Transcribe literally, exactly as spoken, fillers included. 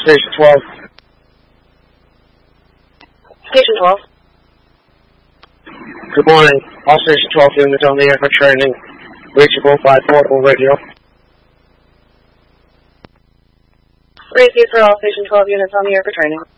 Station twelve. Station twelve. Good morning. All Station twelve units on the air for training. Reachable by portable radio. Radio for all Station twelve units on the air for training.